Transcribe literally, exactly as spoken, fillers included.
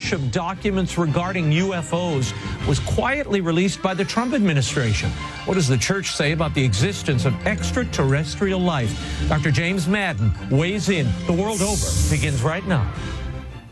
batch of documents regarding U F Os was quietly released by the Trump administration. What does the church say about the existence of extraterrestrial life? Doctor James Madden weighs in. The World Over begins right now.